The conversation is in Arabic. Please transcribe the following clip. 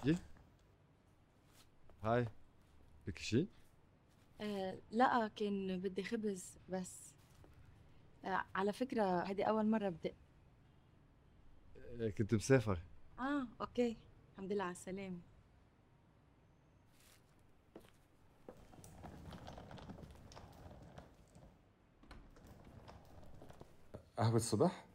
فيكي؟ هاي، فيكي شي؟ لا، كان بدي خبز بس. على فكرة هذه أول مرة بدق. كنت مسافر. أوكي. الحمد لله على السلامة. قهوة الصبح؟